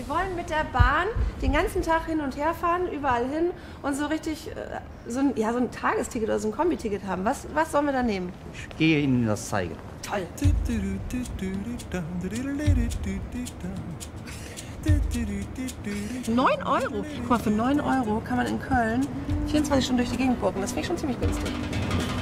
wollen mit der Bahn den ganzen Tag hin und her fahren, überall hin und so richtig so ein Tagesticket oder so ein Kombiticket haben. Was sollen wir da nehmen? Ich gehe Ihnen das zeigen. Toll. 9 Euro? Guck mal, für 9 Euro kann man in Köln 24 Stunden durch die Gegend gucken. Das finde ich schon ziemlich günstig.